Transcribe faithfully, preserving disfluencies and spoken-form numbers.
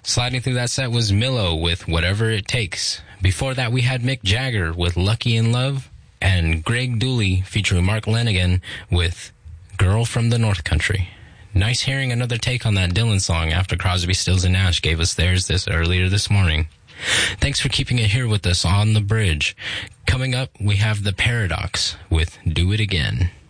Sliding through that set was Milo with Whatever It Takes. Before that, we had Mick Jagger with Lucky in Love, and Greg Dooley featuring Mark Lanigan with Girl from the North Country. Nice hearing another take on that Dylan song after Crosby, Stills and Nash gave us theirs this earlier this morning. Thanks for keeping it here with us on the bridge. Coming up, we have The Paradox with Do It Again.